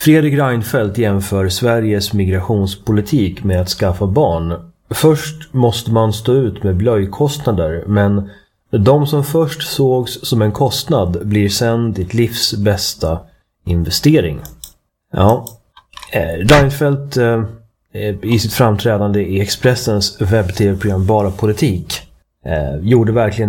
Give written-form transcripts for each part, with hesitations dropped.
Fredrik Reinfeldt jämför Sveriges migrationspolitik med att skaffa barn. Först måste man stå ut med blöjkostnader, men de som först sågs som en kostnad blir sen ditt livs bästa investering. Ja, Reinfeldt i sitt framträdande i Expressens webb-tv-program Bara politik gjorde verkligen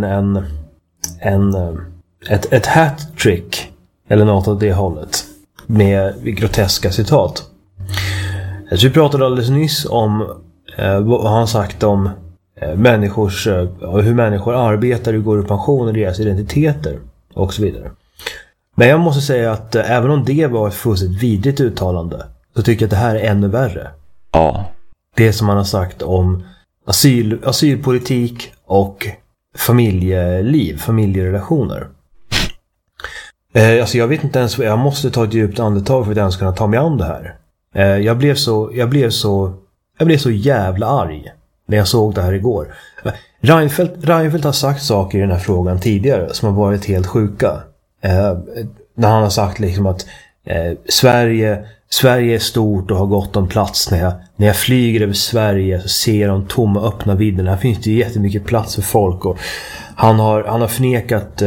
ett hat-trick eller något av det hållet med groteska citat. Så vi pratade alldeles nyss om vad han sagt om hur människor arbetar, hur går i pension och deras identiteter och så vidare. Men jag måste säga att även om det var ett fullständigt vidrigt uttalande, så tycker jag att det här är ännu värre. Ja. Det som han har sagt om asylpolitik och familjerelationer. Alltså jag vet inte ens, jag måste ta ett djupt andetag för att ens kunna ta mig an det här. Jag blev så jävla arg när jag såg det här igår. Reinfeldt har sagt saker i den här frågan tidigare som har varit helt sjuka. När han har sagt liksom att Sverige är stort och har gott om plats. När jag flyger över Sverige så ser de tomma öppna vidderna. Här finns det jättemycket plats för folk. Och han har förnekat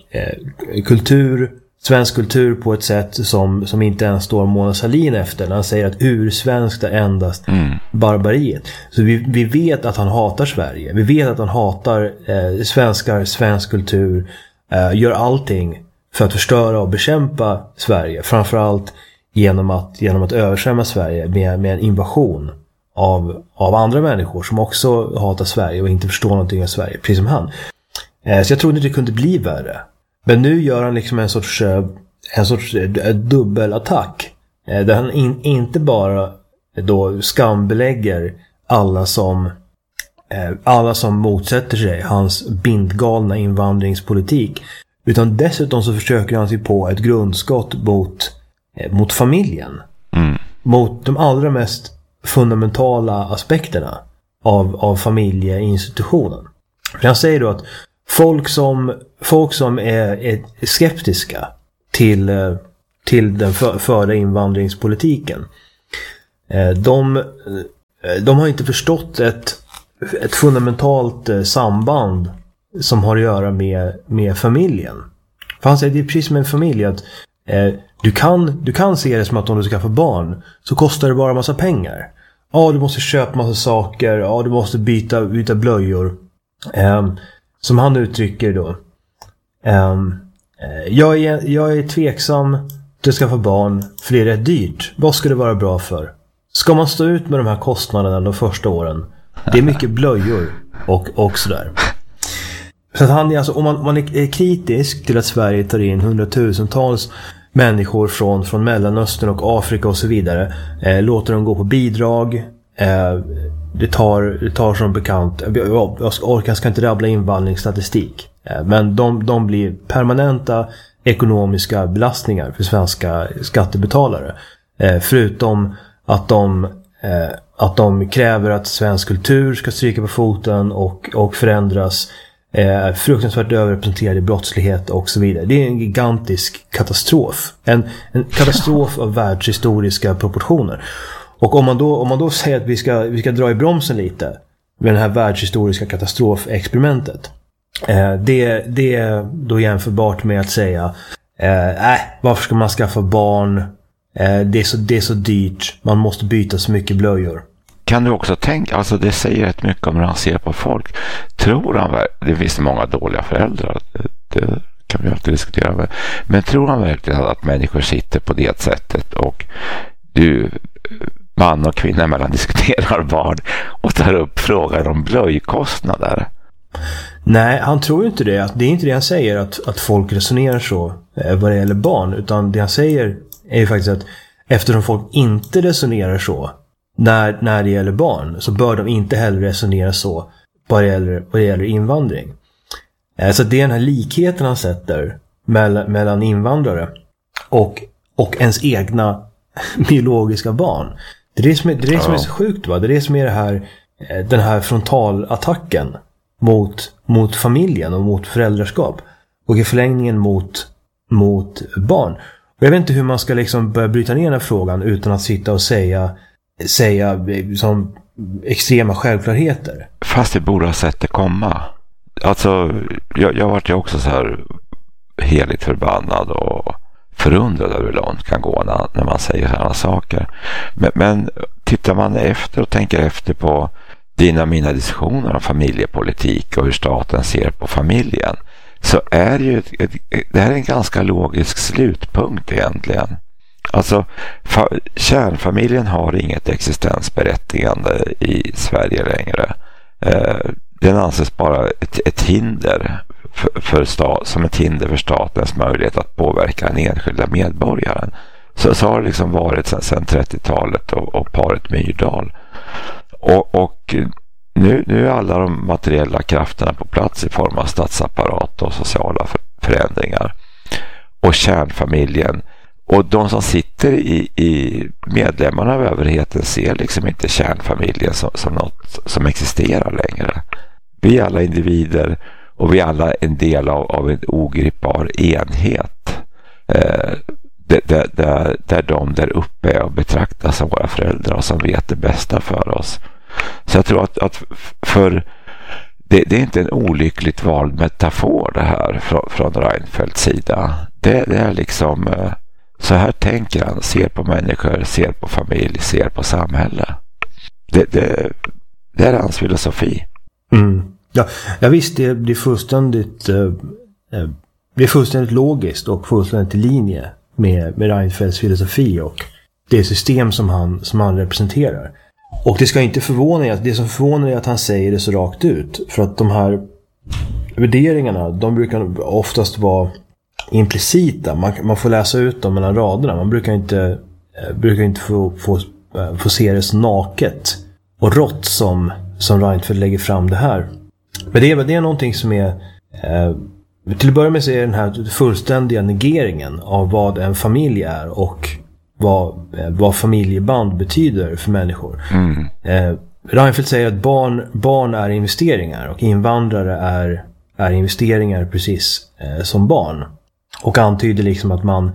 svensk kultur på ett sätt som inte ens står Mona Sahlin efter. När han säger att ursvenskt är endast barbariet. Så vi vet att han hatar Sverige. Vi vet att han hatar svenskar, svensk kultur. Gör allting för att förstöra och bekämpa Sverige. Framförallt genom att översvämma Sverige med en invasion av andra människor som också hatar Sverige och inte förstår någonting av Sverige, precis som han. Så jag trodde inte det kunde bli värre. Men nu gör han liksom en sorts dubbelattack. Där han inte bara då skambelägger alla som motsätter sig hans bindgalna invandringspolitik. Utan dessutom så försöker han sig på ett grundskott mot familjen. Mot de allra mest fundamentala aspekterna av familjeinstitutionen. Han säger då att folk som är skeptiska till den förda invandringspolitiken, de har inte förstått ett fundamentalt samband som har att göra med familjen. För han säger det är precis som en familj att du kan se det som att om du ska få barn så kostar det bara massa pengar. Ja, du måste köpa massa saker. Ja, du måste byta blöjor. Som han uttrycker då. Jag är tveksam till att skaffa barn för det är rätt dyrt. Vad ska det vara bra för? Ska man stå ut med de här kostnaderna de första åren? Det är mycket blöjor och sådär. Så att han är alltså, om man är kritisk till att Sverige tar in hundratusentals människor från Mellanöstern och Afrika och så vidare, låter dem gå på bidrag, det tar som bekant, jag ska inte rabbla invandringsstatistik, men de blir permanenta ekonomiska belastningar för svenska skattebetalare, förutom att de kräver att svensk kultur ska stryka på foten och förändras, fruktansvärt överrepresenterad i brottslighet och så vidare. Det är en gigantisk katastrof. En katastrof av världshistoriska proportioner. Och om man då säger att vi ska dra i bromsen lite med det här världshistoriska katastrofexperimentet, det är då jämförbart med att säga varför ska man skaffa barn? Det är så dyrt. Man måste byta så mycket blöjor. Kan du också tänka, alltså det säger rätt mycket om hur han ser på folk. Tror han, det finns många dåliga föräldrar, det kan vi alltid diskutera, men tror han verkligen att människor sitter på det sättet och du, man och kvinna emellan, diskuterar barn och tar upp frågan om blöjkostnader? Nej, han tror ju inte det. Det är inte det han säger, att folk resonerar så vad det gäller barn, utan det han säger är ju faktiskt att eftersom folk inte resonerar så när det gäller barn, så bör de inte heller resonera så vad det gäller invandring. Så det är den här likheten han sätter mellan invandrare och ens egna biologiska barn. Det är det som är så sjukt, va? Det är det som är den här frontalattacken mot familjen och mot föräldraskap och i förlängningen mot barn. Och jag vet inte hur man ska liksom börja bryta ner den här frågan utan att sitta och säga som extrema självklarheter. Fast vi borde ha sett det komma. Alltså, jag vart ju också så här heligt förbannad och förundrad över hur långt kan gå när man säger sådana saker. Men tittar man efter och tänker efter på dina och mina diskussioner om familjepolitik och hur staten ser på familjen, så är det ju det här är en ganska logisk slutpunkt egentligen. Alltså, kärnfamiljen har inget existensberättigande i Sverige längre. Den anses bara ett hinder som ett hinder för statens möjlighet att påverka den enskilda medborgaren. Så har det liksom varit sedan 30-talet och paret Myrdal. Och nu är alla de materiella krafterna på plats i form av statsapparat och sociala förändringar. Och kärnfamiljen. Och de som sitter i medlemmarna av överheten ser liksom inte kärnfamiljen som något som existerar längre. Vi är alla individer och vi är alla en del av en ogripbar enhet. Där de där uppe är och betraktas som våra föräldrar och som vet det bästa för oss. Så jag tror att för det är inte en olyckligt vald metafor det här från Reinfeldts sida. Det är liksom så här tänker han, ser på människor, ser på familj, ser på samhälle. Det är hans filosofi. Ja visst, det blir fullständigt logiskt och fullständigt i linje med Reinfeldts filosofi och det system som han representerar. Och det ska inte förvåna att det som förvånar är att han säger det så rakt ut. För att de här värderingarna, de brukar oftast vara implicita. Man får läsa ut dem mellan raderna. Man brukar inte få se det så naket och rått som Reinfeldt lägger fram det här. Men det är någonting som är till att börja med så är den här fullständiga negeringen av vad en familj är och vad familjeband betyder för människor. Reinfeldt säger att barn är investeringar och invandrare är investeringar precis som barn. Och antyder liksom att man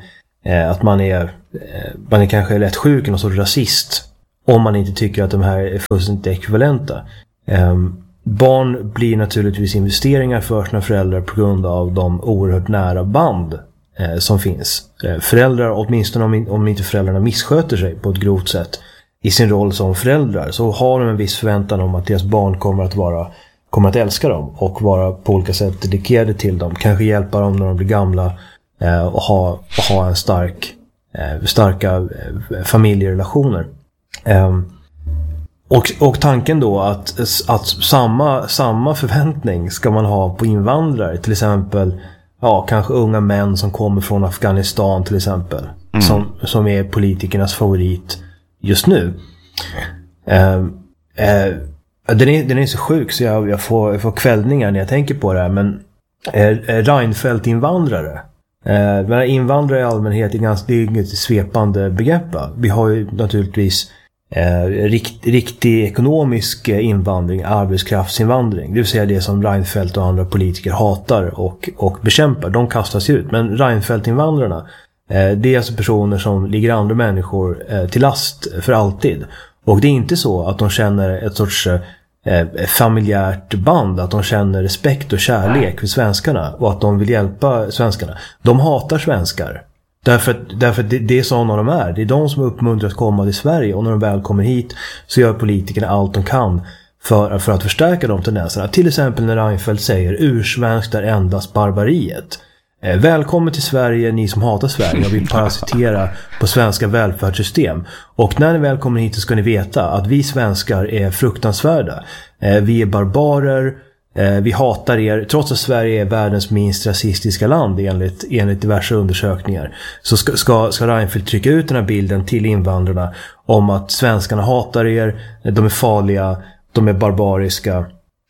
är kanske lätt sjuk, en sorts rasist, om man inte tycker att de här är fullständigt ekvivalenta. Barn blir naturligtvis investeringar för sina föräldrar på grund av de oerhört nära band som finns. Föräldrar, åtminstone om inte föräldrarna missköter sig på ett grovt sätt i sin roll som föräldrar, så har de en viss förväntan om att deras barn kommer att älska dem och vara på olika sätt dedikerade till dem. Kanske hjälpa dem när de blir gamla och ha en starka familjerelationer. Och tanken då att samma förväntning ska man ha på invandrare, till exempel kanske unga män som kommer från Afghanistan till exempel, som är politikernas favorit just nu. Den är så sjuk så jag får kvällningar när jag tänker på det här, men Reinfeldt-invandrare, invandrare i allmänhet är inget svepande begrepp. Vi har ju naturligtvis riktig ekonomisk invandring, arbetskraftsinvandring, det vill säga det som Reinfeldt och andra politiker hatar och bekämpar. De kastas ut. Men Reinfeldt-invandrarna, det är alltså personer som ligger andra människor till last för alltid. Och det är inte så att de känner ett sorts familjärt band, att de känner respekt och kärlek för svenskarna och att de vill hjälpa svenskarna. De hatar svenskar. Därför det är sådana de är. Det är de som uppmuntras att komma till Sverige, och när de väl kommer hit så gör politikerna allt de kan för att förstärka de tendenserna. Till exempel när Reinfeldt säger ursvenskt är endast barbariet. Välkommen till Sverige, ni som hatar Sverige och vill parasitera på svenska välfärdssystem. Och när ni väl kommer hit så ska ni veta att vi svenskar är fruktansvärda. Vi är barbarer. Vi hatar er, trots att Sverige är världens minst rasistiska land enligt diverse undersökningar. Så ska Reinfeldt trycka ut den här bilden till invandrarna om att svenskarna hatar er, de är farliga, de är barbariska.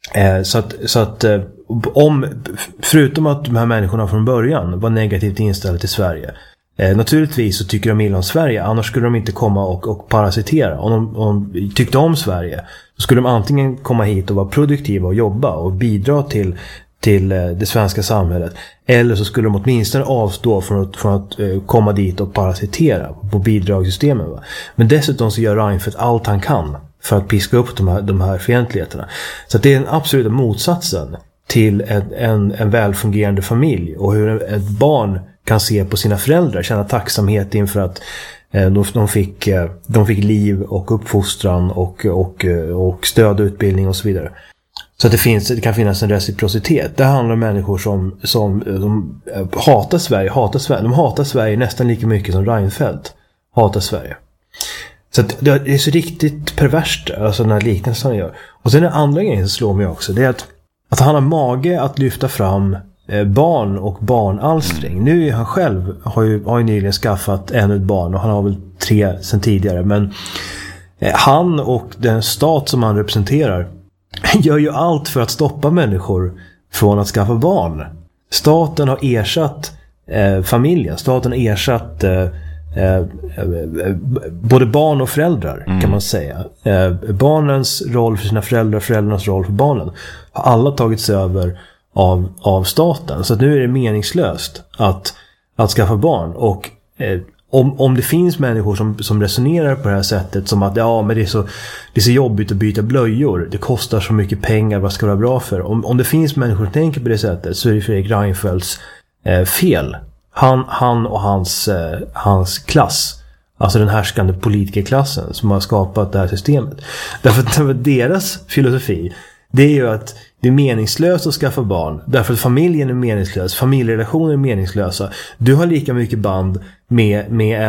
Förutom att de här människorna från början var negativt inställda till Sverige, naturligtvis så tycker de illa om Sverige, annars skulle de inte komma och parasitera. Om de tyckte om Sverige så skulle de antingen komma hit och vara produktiva och jobba och bidra till det svenska samhället. Eller så skulle de åtminstone avstå från att komma dit och parasitera på bidragssystemen. Va? Men dessutom så gör Reinfeldt allt han kan för att piska upp de här fientligheterna. Så att det är den absoluta motsatsen till en välfungerande familj. Och hur ett barn kan se på sina föräldrar, känna tacksamhet inför att de fick liv och uppfostran och stöd och utbildning och så vidare. Så att det kan finnas en reciprocitet. Det handlar om människor som de hatar Sverige. De hatar Sverige nästan lika mycket som Reinfeldt hatar Sverige. Så att det är så riktigt perverst, alltså den här liknelsen han gör. Och sen den andra grejen som slår mig också, det är att han har mage att lyfta fram barn och barnalstring. Nu är han själv, har ju nyligen skaffat ännu ett barn, och han har väl 3 sedan tidigare. Men han och den stat som han representerar gör ju allt för att stoppa människor från att skaffa barn. Staten har ersatt familjen. Staten har ersatt både barn och föräldrar, kan man säga. Barnens roll för sina föräldrar, föräldrarnas roll för barnen har alla tagits över av staten. Så att nu är det meningslöst att skaffa barn. Och om det finns människor som resonerar på det här sättet, som att men det är så jobbigt att byta blöjor, det kostar så mycket pengar, vad ska det vara bra för? Om det finns människor som tänker på det sättet, så är det Fredrik Reinfeldts fel. Han och hans klass, alltså den härskande politikerklassen som har skapat det här systemet. Därför att deras filosofi, det är ju att det är meningslöst att skaffa barn. Därför att familjen är meningslös. Familjerelationer är meningslösa. Du har lika mycket band med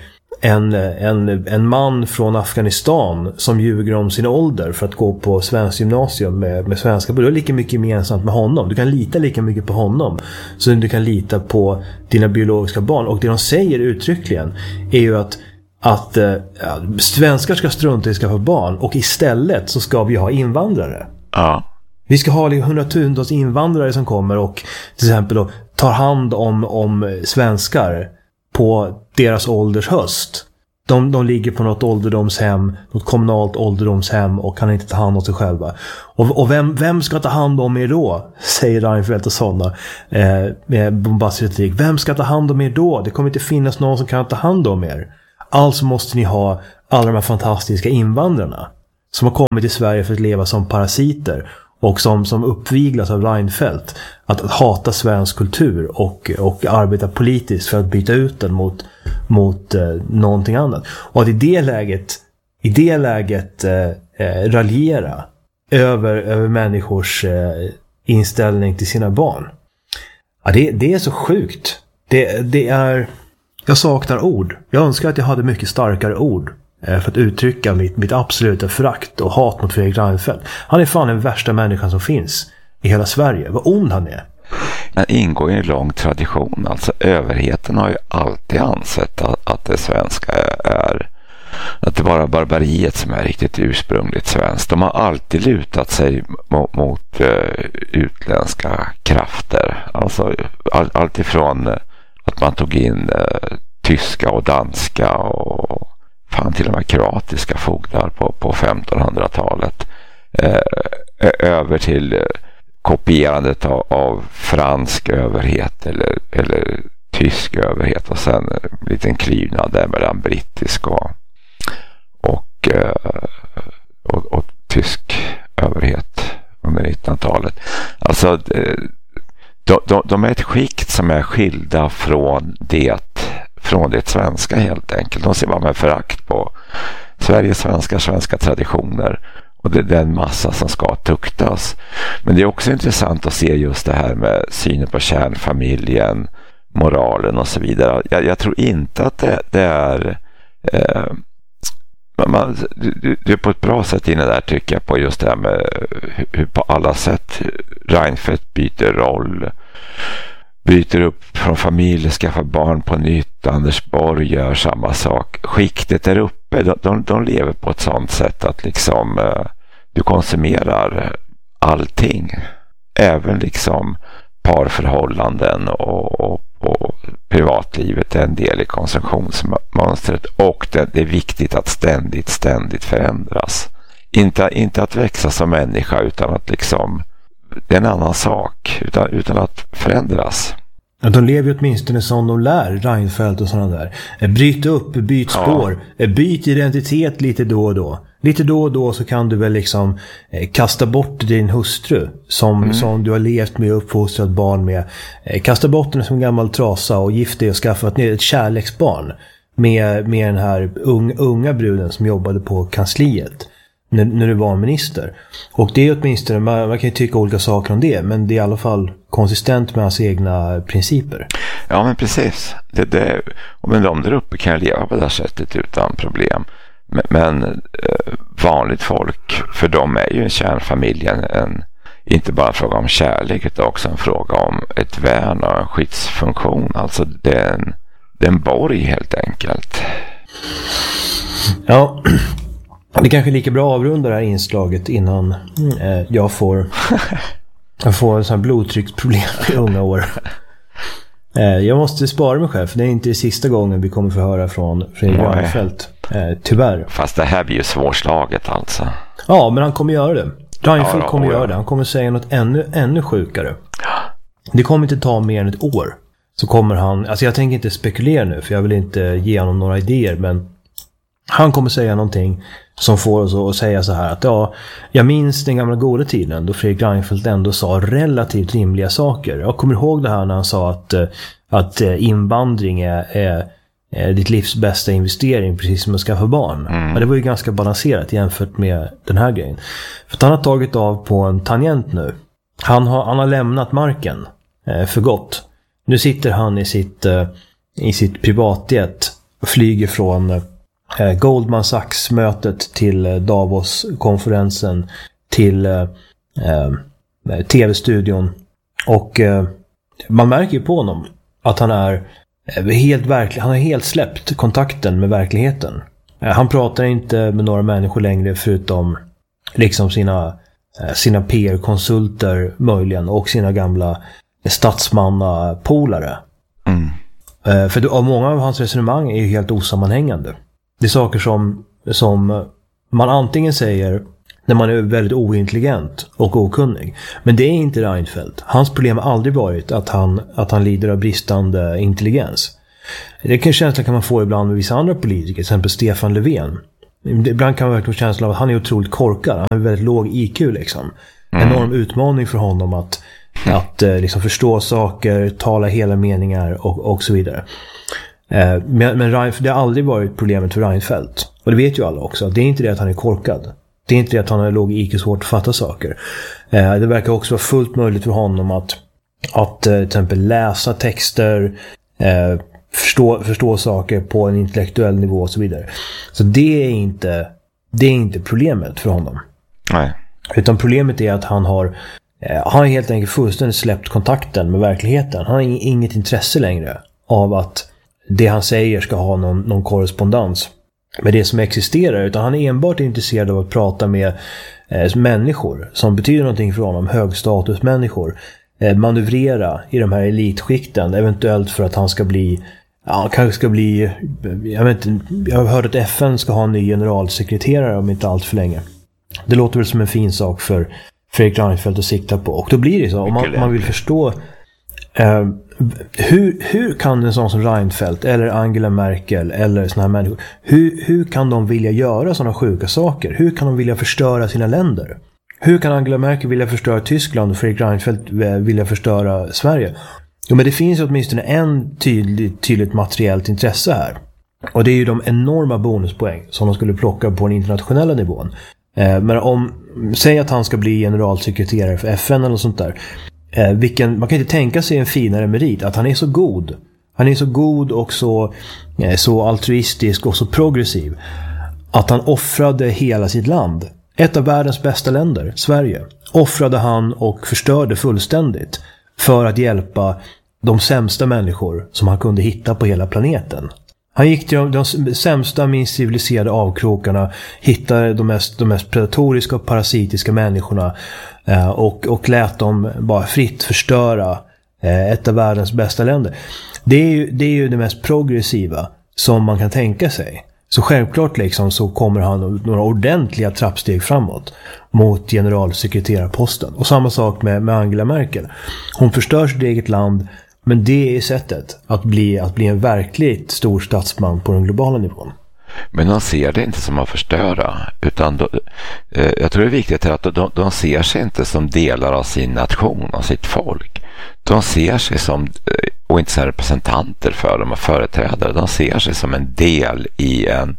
en man från Afghanistan som ljuger om sin ålder för att gå på svensk gymnasium med svenska. Du har lika mycket gemensamt med honom. Du kan lita lika mycket på honom som du kan lita på dina biologiska barn. Och det de säger uttryckligen är ju att svenskar ska strunta i att skaffa barn, och istället så ska vi ha invandrare. Ja. Vi ska ha 100-tals invandrare som kommer och till exempel då tar hand om svenskar på deras ålders höst. De ligger på något ålderdomshem, något kommunalt ålderdomshem, och kan inte ta hand om sig själva. Och vem ska ta hand om er då? Säger Reinfeldt och sådana med bombastisk kritik. Vem ska ta hand om er då? Det kommer inte finnas någon som kan ta hand om er. Alltså måste ni ha alla de här fantastiska invandrarna som har kommit till Sverige för att leva som parasiter och som uppviglas av Reinfeldt att hata svensk kultur och arbeta politiskt för att byta ut den mot någonting annat. Och att i det läget raljera över människors inställning till sina barn. Ja, det är så sjukt. Det är... Jag saknar ord. Jag önskar att jag hade mycket starkare ord för att uttrycka mitt absoluta förakt och hat mot Fredrik Reinfeldt. Han är fan den värsta människan som finns i hela Sverige. Vad ond han är. Den ingår i en lång tradition. Alltså överheten har ju alltid ansett att det svenska är, att det bara barbariet som är riktigt ursprungligt svenskt. De har alltid lutat sig mot utländska krafter. Alltså allt ifrån att man tog in tyska och danska och fan till och med kroatiska fogdar på 1500-talet över till kopierandet av fransk överhet eller tysk överhet, och sen en liten klyvnad där mellan brittisk och tysk överhet under 1900-talet. Alltså de är ett skikt som är skilda från det svenska helt enkelt. De ser bara med förakt på Sveriges svenska traditioner, och det är den massa som ska tuktas. Men det är också intressant att se just det här med synen på kärnfamiljen, moralen och så vidare. Jag tror inte att det är du är på ett bra sätt inne där, tycker jag, på just det här med hur på alla sätt Reinfeldt byter roll, byter upp från familj, skaffar barn på nytt. Anders Borg gör samma sak. Skiktet där uppe, de lever på ett sånt sätt att liksom du konsumerar allting, även liksom parförhållanden och privatlivet är en del i konsumtionsmönstret, och det är viktigt att ständigt förändras. Inte att växa som människa, utan att liksom det är en annan sak utan att förändras. Ja, de lever ju åtminstone som de lär, Reinfeldt och sådana där. Bryt upp, byt spår, byt identitet lite då och då. Lite då och då så kan du väl liksom kasta bort din hustru som du har levt med och uppfostrat barn med. Kasta bort den som gammal trasa och gift dig och skaffa ett kärleksbarn med den här unga bruden som jobbade på kansliet när du var minister. Och det är åtminstone, man kan ju tycka olika saker om det, men det är i alla fall konsistent med hans egna principer. Ja, men precis. Men de där uppe kan leva på det här sättet utan problem. Men vanligt folk, för dem är ju en kärnfamilj inte bara en fråga om kärlek, utan också en fråga om ett värn och en skyddsfunktion. Alltså det är en borg helt enkelt. Ja, det kanske är lika bra att avrunda det här inslaget innan jag får en sån här blodtrycksproblem i unga år. Jag måste spara mig själv, för det är inte det sista gången vi kommer få höra från Fredrik Reinfeldt. Tyvärr. Fast det här blir ju svårslaget alltså. Ja, men han kommer göra det. Reinfeldt kommer göra det. Han kommer säga något ännu sjukare. Det kommer inte ta mer än ett år. Så kommer han, alltså jag tänker inte spekulera nu, för jag vill inte ge honom några idéer, men han kommer säga någonting som får oss att säga så här att jag minns den gamla goda tiden då Fredrik Reinfeldt ändå sa relativt rimliga saker. Jag kommer ihåg det här när han sa att invandring är ditt livs bästa investering, precis som att skaffa barn. Men det var ju ganska balanserat jämfört med den här grejen. För att han har tagit av på en tangent nu. Han har lämnat marken för gott. Nu sitter han i sitt privatjet och flyger från Goldman Sachs-mötet till Davos-konferensen till tv-studion. Och man märker ju på honom att han är han har helt släppt kontakten med verkligheten. Han pratar inte med några människor längre förutom liksom sina PR-konsulter möjligen och sina gamla statsmannapolare. För många av hans resonemang är ju helt osammanhängande. Det är saker som man antingen säger när man är väldigt ointelligent och okunnig. Men det är inte Reinfeldt. Hans problem har aldrig varit att han lider av bristande intelligens. Det känslan kan man få ibland med vissa andra politiker, till exempel Stefan Löfven. Ibland kan man verkligen få känslan av att han är otroligt korkad. Han har väldigt låg IQ liksom. Enorm utmaning för honom att liksom förstå saker, tala hela meningar och så vidare. Men det har aldrig varit problemet för Reinfeldt. Och det vet ju alla också. Det är inte det att han är korkad. Det är inte det att han har låg IQ, svårt att fatta saker. Det verkar också vara fullt möjligt för honom att till exempel läsa texter, förstå saker på en intellektuell nivå och så vidare. Så det är inte problemet för honom. Nej. Utan problemet är att han har helt enkelt fullständigt släppt kontakten med verkligheten. Han har inget intresse längre av att det han säger ska ha någon korrespondens med det som existerar, utan han är enbart intresserad av att prata med människor som betyder någonting för honom, högstatusmänniskor, manövrera i de här elitskikten, eventuellt för att han ska bli jag vet inte, jag har hört att FN ska ha en ny generalsekreterare om inte allt för länge. Det låter väl som en fin sak för Fredrik Reinfeldt att sikta på, och då blir det så, om man vill förstå hur kan en sån som Reinfeldt eller Angela Merkel eller såna här människor, hur kan de vilja göra såna sjuka saker? Hur kan de vilja förstöra sina länder? Hur kan Angela Merkel vilja förstöra Tyskland och Fredrik Reinfeldt vilja förstöra Sverige? Jo, men det finns åtminstone en tydligt materiellt intresse här. Och det är ju de enorma bonuspoäng som de skulle plocka på den internationella nivån. Men säg att han ska bli generalsekreterare för FN eller sånt där. Man kan inte tänka sig en finare merit, att han är så god. Han är så god och så altruistisk och så progressiv att han offrade hela sitt land. Ett av världens bästa länder, Sverige, offrade han och förstörde fullständigt för att hjälpa de sämsta människor som han kunde hitta på hela planeten. Han gick till de sämsta, minst civiliserade avkrokarna, hittade de mest predatoriska och parasitiska människorna och lät dem bara fritt förstöra ett av världens bästa länder. Det är ju det mest progressiva som man kan tänka sig. Så självklart liksom så kommer han några ordentliga trappsteg framåt mot generalsekreterarposten. Och samma sak med Angela Merkel. Hon förstör sitt eget land, men det är sättet att bli en verkligt stor statsman på den globala nivån. Men de ser det inte som att förstöra, utan jag tror det är viktigt att de ser sig inte som delar av sin nation och sitt folk. De ser sig som, och inte som representanter för dem och företrädare, de ser sig som en del i en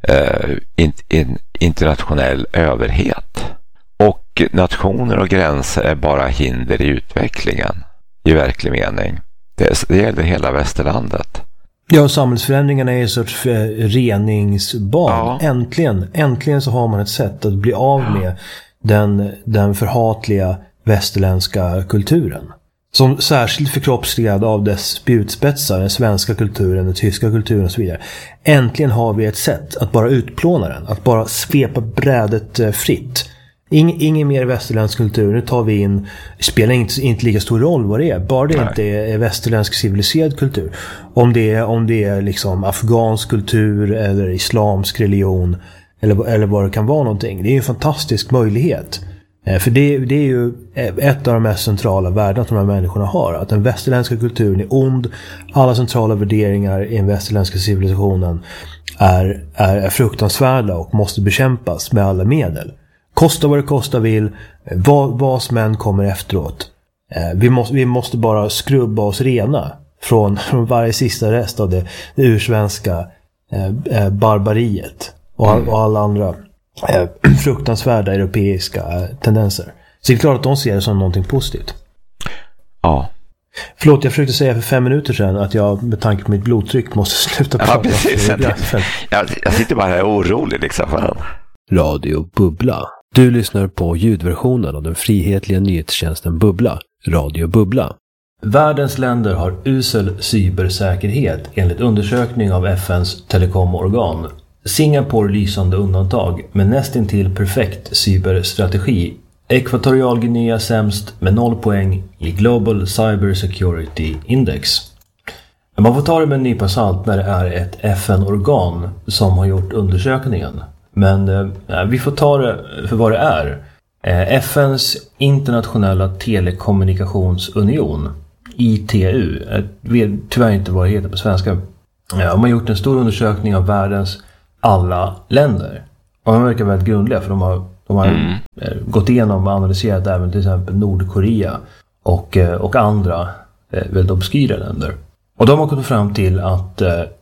internationell överhet. Och nationer och gränser är bara hinder i utvecklingen, i verklig mening. Det gäller hela västerlandet. Ja, samhällsförändringarna är en sorts reningsbad. Ja. Äntligen så har man ett sätt att bli av med den förhatliga västerländska kulturen. Som särskilt förkroppsligad av dess spjutspetsar, den svenska kulturen, den tyska kulturen och så vidare. Äntligen har vi ett sätt att bara utplåna den. Att bara svepa brädet fritt. Ingen mer västerländsk kultur. Nu tar vi in, spelar inte lika stor roll vad det är. Bara det inte är västerländsk civiliserad kultur. Om det är liksom afghansk kultur eller islamsk religion eller vad det kan vara någonting. Det är en fantastisk möjlighet. För det är ju ett av de mest centrala värden att de här människorna har. Att den västerländska kulturen är ond. Alla centrala värderingar i den västerländska civilisationen är fruktansvärda och måste bekämpas med alla medel. Kosta vad det kosta vill, vad som än kommer efteråt. Vi måste bara skrubba oss rena från varje sista rest av det ursvenska barbariet och alla andra fruktansvärda europeiska tendenser. Så det är klart att de ser det som någonting positivt. Ja. Förlåt, jag försökte säga för 5 minuter sedan att jag med tanke på mitt blodtryck måste sluta prata. Ja, precis. Jag sitter bara här orolig liksom för den. Radio Bubbla. Du lyssnar på ljudversionen av den frihetliga nyhetstjänsten Bubbla, Radio Bubbla. Världens länder har usel cybersäkerhet enligt undersökning av FNs telekomorgan. Singapore lysande undantag med nästintill perfekt cyberstrategi. Ekvatorialguinea sämst med 0 poäng i Global Cyber Security Index. Man får ta det med en nypa salt när det är ett FN-organ som har gjort undersökningen. Men vi får ta det för vad det är. FNs internationella telekommunikationsunion, ITU, vet tyvärr inte vad det heter på svenska. De har gjort en stor undersökning av världens alla länder. Och de verkar väldigt grundliga, för de har gått igenom och analyserat även till exempel Nordkorea och andra väldigt obskyra länder. Och de har kommit fram till att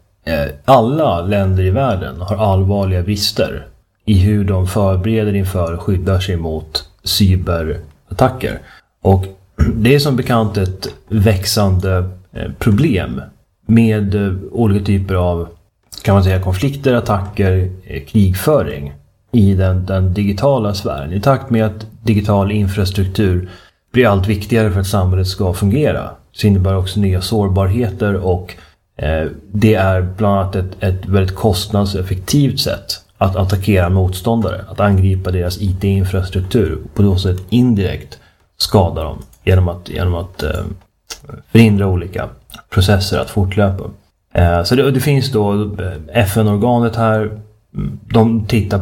alla länder i världen har allvarliga brister i hur de förbereder inför och skyddar sig mot cyberattacker. Och det är som bekant ett växande problem med olika typer av, kan man säga, konflikter, attacker, krigföring i den digitala sfären. I takt med att digital infrastruktur blir allt viktigare för att samhället ska fungera, så innebär också nya sårbarheter, och det är bland annat ett väldigt kostnadseffektivt sätt att attackera motståndare, att angripa deras IT-infrastruktur och på något sätt indirekt skada dem genom att förhindra olika processer att fortlöpa. Så det finns då FN-organet här. De tittar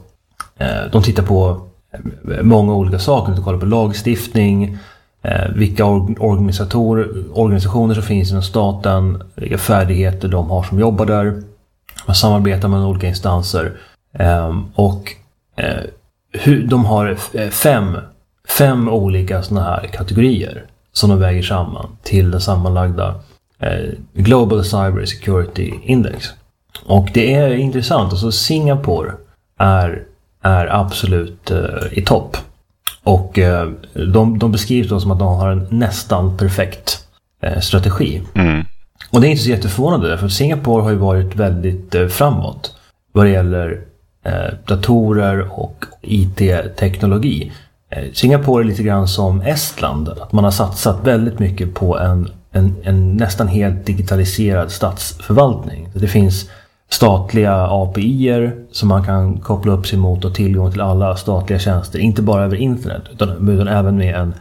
på många olika saker. De kollar på lagstiftning, vilka organisationer som finns inom staten, vilka färdigheter de har som jobbar där. Man samarbetar med olika instanser. Och de har fem olika såna här kategorier som de väger samman till den sammanlagda Global Cyber Security Index. Och det är intressant. Alltså Singapore är absolut i topp. Och de beskrivs då som att de har en nästan perfekt strategi. Och det är inte så jätteförvånande, för Singapore har ju varit väldigt framåt vad det gäller datorer och IT-teknologi. Singapore är lite grann som Estland, att man har satsat väldigt mycket på en nästan helt digitaliserad statsförvaltning. Det finns statliga API:er som man kan koppla upp sig mot och tillgång till alla statliga tjänster, inte bara över internet utan även med en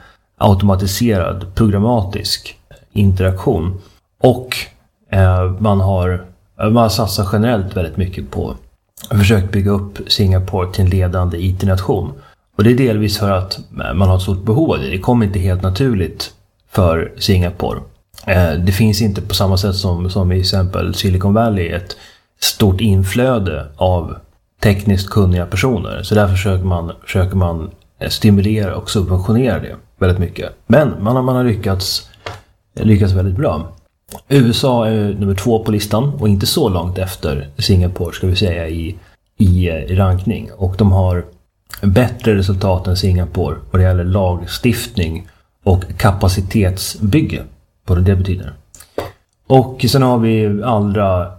automatiserad programmatisk interaktion. Och man har Man satsar generellt väldigt mycket på att försöka bygga upp Singapore till en ledande IT-nation. Och det är delvis för att man har ett stort behov av det. Det kommer inte helt naturligt för Singapore. Det finns inte på samma sätt som i exempel Silicon Valley ett stort inflöde av tekniskt kunniga personer. Så därför försöker man stimulera och subventionera det väldigt mycket. Men man har lyckats väldigt bra. USA är nummer 2 på listan och inte så långt efter Singapore ska vi säga i rankning. Och de har bättre resultat än Singapore vad det gäller lagstiftning och kapacitetsbygge. Vad det betyder. Och sen har vi andra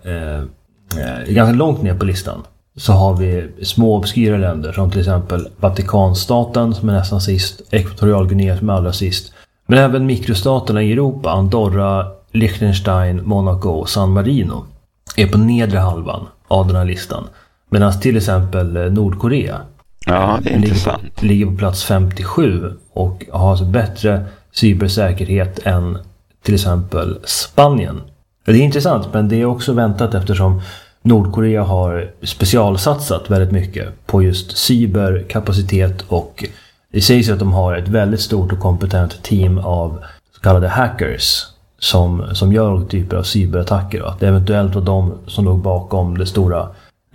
ganska långt ner på listan så har vi små obskyra länder som till exempel Vatikanstaten som är nästan sist, Ekvatorialguinea som är allra sist. Men även mikrostaterna i Europa, Andorra, Liechtenstein, Monaco och San Marino är på nedre halvan av den här listan. Medan till exempel Nordkorea det är intressant. Ligger på plats 57 och har alltså bättre cybersäkerhet än till exempel Spanien. Det är intressant, men det är också väntat eftersom Nordkorea har specialsatsat väldigt mycket på just cyberkapacitet och det sägs att de har ett väldigt stort och kompetent team av så kallade hackers som gör olika typer av cyberattacker. Att det eventuellt var de som låg bakom den stora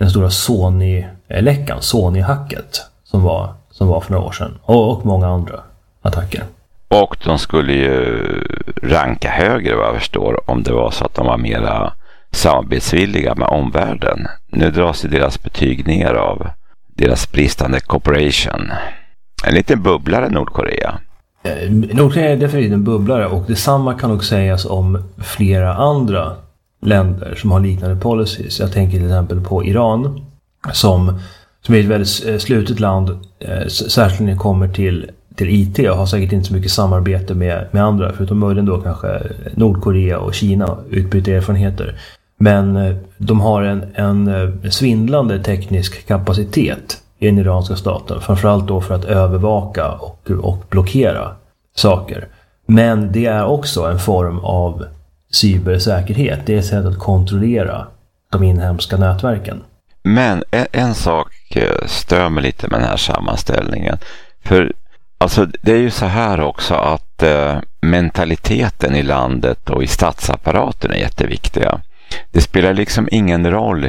Sony-läckan, Sony-hacket som var för några år sedan och många andra attacker. Och de skulle ju ranka högre vad jag förstår om det var så att de var mera samarbetsvilliga med omvärlden. Nu dras ju deras betyg ner av deras bristande cooperation. En liten bubblare Nordkorea. Nordkorea är definitivt en bubblare och detsamma kan nog sägas om flera andra länder som har liknande policies. Jag tänker till exempel på Iran som är ett väldigt slutet land, särskilt när det kommer till IT och har säkert inte så mycket samarbete med andra, förutom möjligen då kanske Nordkorea och Kina utbyter erfarenheter. Men de har en svindlande teknisk kapacitet i den iranska staten, framförallt då för att övervaka och blockera saker. Men det är också en form av cybersäkerhet. Det är ett sätt att kontrollera de inhemska nätverken. Men en sak stör mig lite med den här sammanställningen. För alltså, det är ju så här också att mentaliteten i landet och i statsapparaten är jätteviktiga. Det spelar liksom ingen roll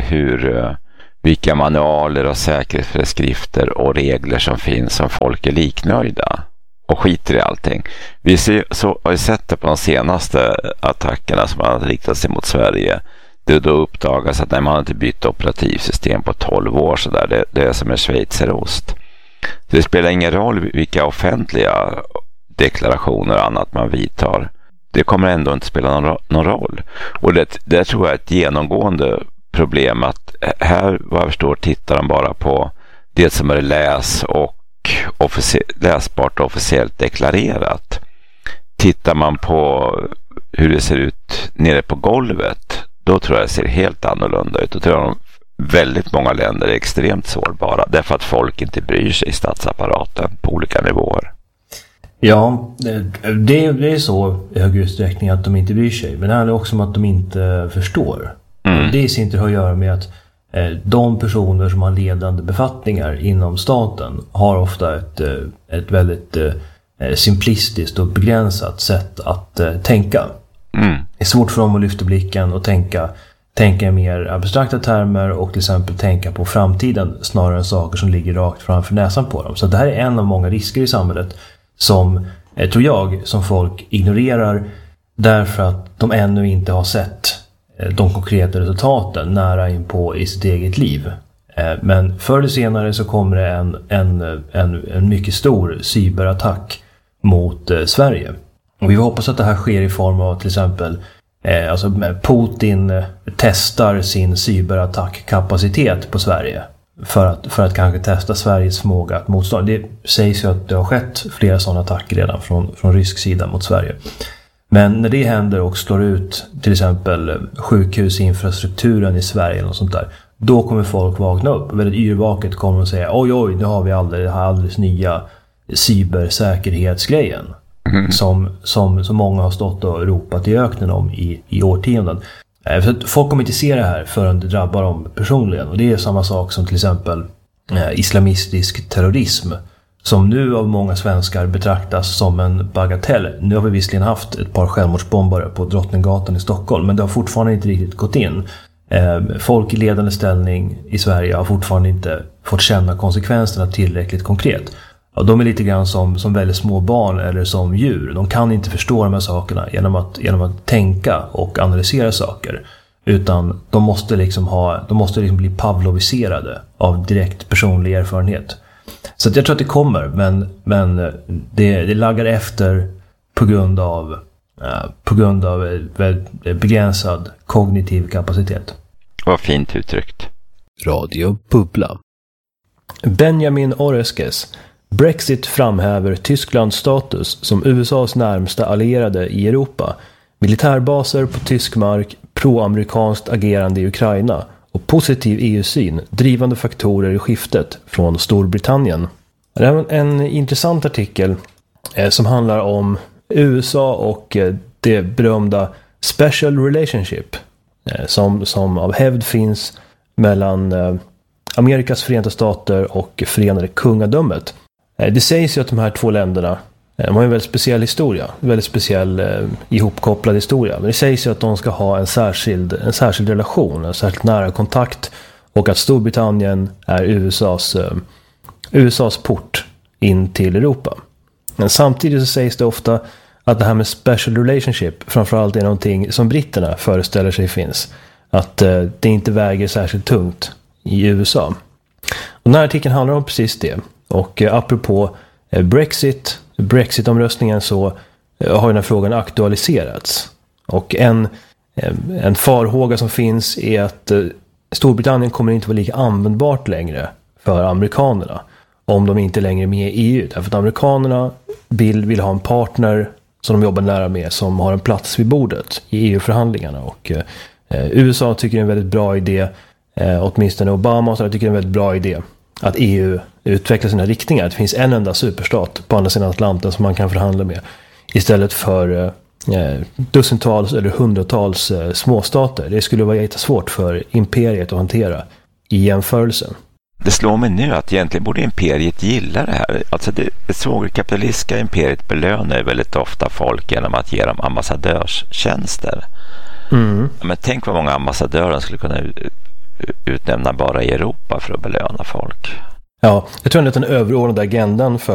vilka manualer och säkerhetsföreskrifter och regler som finns om folk är liknöjda och skiter i allting. Vi har ju sett det på de senaste attackerna som har riktat sig mot Sverige. Det då uppdagas att man inte bytt operativsystem på 12 år så där, det är som en schweizerost. Det spelar ingen roll vilka offentliga deklarationer och annat man vidtar. Det kommer ändå inte spela någon roll. Och det tror jag är ett genomgående problem att här, vad jag förstår, tittar de bara på det som är läsbart och officiellt deklarerat. Tittar man på hur det ser ut nere på golvet, då tror jag det ser helt annorlunda ut. Då tror jag väldigt många länder är extremt sårbara därför att folk inte bryr sig i statsapparaten på olika nivåer. Ja, det är så i hög utsträckning att de inte bryr sig. Men det handlar också om att de inte förstår. Det i sin tur har att göra med att de personer som har ledande befattningar inom staten har ofta ett väldigt simplistiskt och begränsat sätt att tänka. Det är svårt för dem att lyfta blicken och tänka i mer abstrakta termer och till exempel tänka på framtiden snarare än saker som ligger rakt framför näsan på dem. Så det här är en av många risker i samhället som, tror jag, som folk ignorerar därför att de ännu inte har sett de konkreta resultaten nära in på i sitt eget liv. Men förr eller senare så kommer det en mycket stor cyberattack mot Sverige. Och vi hoppas att det här sker i form av till exempel alltså Putin testar sin cyberattackkapacitet på Sverige för att kanske testa Sveriges förmåga att motstå. Det sägs ju att det har skett flera sådana attacker redan från rysk sida mot Sverige. Men när det händer och slår ut till exempel sjukhusinfrastrukturen i Sverige eller något sånt där, då kommer folk vakna upp. Väldigt yrvaket kommer de säga oj, nu har vi alldeles nya cybersäkerhetsgrejen. Som många har stått och ropat i öknen om i årtionden. För att folk kommer inte se det här förrän det drabbar dem personligen. Och det är samma sak som till exempel islamistisk terrorism. Som nu av många svenskar betraktas som en bagatell. Nu har vi visserligen haft ett par självmordsbombare på Drottninggatan i Stockholm. Men det har fortfarande inte riktigt gått in. Folk i ledande ställning i Sverige har fortfarande inte fått känna konsekvenserna tillräckligt konkret. Ja, de är lite grann som väldigt små barn eller som djur. De kan inte förstå de här sakerna genom att tänka och analysera saker. Utan de måste liksom bli pavloviserade av direkt personlig erfarenhet. Så att jag tror att det kommer, men det laggar efter på grund av begränsad kognitiv kapacitet. Vad fint uttryckt. Radio Bubbla. Benjamin Oreskes. Brexit framhäver Tysklands status som USAs närmsta allierade i Europa. Militärbaser på tysk mark, pro-amerikanskt agerande i Ukraina och positiv EU-syn, drivande faktorer i skiftet från Storbritannien. Det är en intressant artikel som handlar om USA och det berömda special relationship som av hävd finns mellan Amerikas Förenta Stater och Förenade Kungadömet. Det sägs ju att de här två länderna har en väldigt speciell historia, en väldigt speciell ihopkopplad historia. Men det sägs ju att de ska ha en särskild relation, en särskilt nära kontakt och att Storbritannien är USAs port in till Europa. Men samtidigt så sägs det ofta att det här med special relationship framförallt är någonting som britterna föreställer sig finns. Att det inte väger särskilt tungt i USA. Och den här artikeln handlar om precis det. Och apropå Brexit-omröstningen så har den här frågan aktualiserats. Och en farhåga som finns är att Storbritannien kommer inte vara lika användbart längre för amerikanerna om de inte längre är med i EU. Därför att amerikanerna vill ha en partner som de jobbar nära med som har en plats vid bordet i EU-förhandlingarna. Och USA tycker det är en väldigt bra idé, åtminstone Obama tycker det är en väldigt bra idé att EU utvecklar sina riktningar. Det finns en enda superstat på andra sidan Atlanten som man kan förhandla med istället för dussintals eller hundratals småstater. Det skulle vara jättesvårt för imperiet att hantera i jämförelsen. Det slår mig nu att egentligen borde imperiet gilla det här. Alltså det svågerkapitalistiska imperiet belönar väldigt ofta folk genom att ge dem ambassadörstjänster. Mm. Men tänk vad många ambassadörer skulle kunna utnämna bara i Europa för att belöna folk. Ja, jag tror att den överordnade agendan för